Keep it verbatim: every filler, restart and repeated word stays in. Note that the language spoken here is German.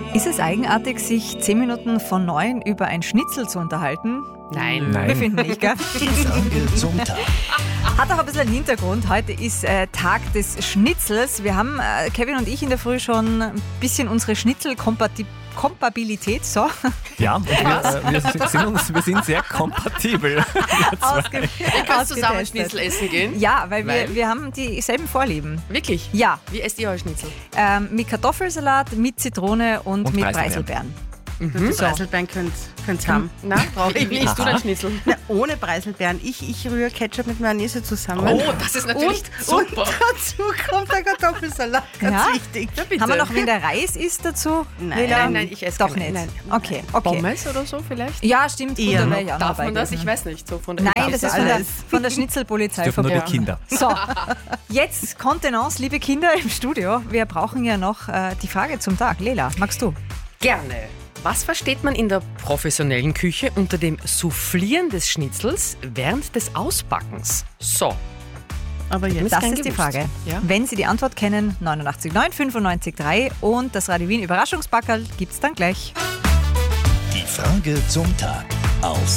Ist es eigenartig, sich zehn Minuten vor neun über ein Schnitzel zu unterhalten? Nein. Wir finden nicht, gell? Die Frage zum Tag. Hat auch ein bisschen einen Hintergrund. Heute ist äh, Tag des Schnitzels. Wir haben, äh, Kevin und ich, in der Früh schon ein bisschen unsere Schnitzelkompatibilität, so, Ja, und wir, äh, wir, sind uns, wir sind sehr kompatibel. ausge Ihr könnt zusammen ausgetestet. Schnitzel essen gehen? Ja, weil, Weil? Wir, wir haben dieselben Vorlieben. Wirklich? Ja, Wie esst ihr euer Schnitzel? ähm, mit Kartoffelsalat, mit Zitrone und, Und mit Preiselbeeren. Preiselbeeren. Mhm. So. Preiselbeeren könnt ihr haben. Na, brauche ich nicht. Du Aha. dein Schnitzel. Na, ohne Preiselbeeren. Ich, ich rühre Ketchup mit Mayonnaise zusammen. Oh, das ist natürlich und, super. Und dazu kommt der Kartoffelsalat. Ganz Ja? wichtig. Ja, bitte. Haben wir noch, wenn der Reis ist dazu? Nein, Lila? Nein, nein, ich esse Doch keine. nicht. Nein. Okay, okay. Pommes oder so vielleicht? Ja, stimmt. Gut, Eher da noch. wäre ich auch noch Darf man dabei das? Ich gewesen. weiß nicht. So von der Nein, Darf das ist das von der, alles. von der Schnitzelpolizei Dürfen nur die verboten. Kinder. So, jetzt Kontenance, liebe Kinder im Studio. Wir brauchen ja noch äh, die Frage zum Tag. Lela, magst du? Gerne. Was versteht man in der professionellen Küche unter dem Soufflieren des Schnitzels während des Ausbackens? So. Aber jetzt. Das gern ist die gewusst. Frage. Ja. Wenn Sie die Antwort kennen, neunundachtzig neun fünfundneunzig drei und das Radio Wien Überraschungsbackerl gibt's dann gleich. Die Frage zum Tag auf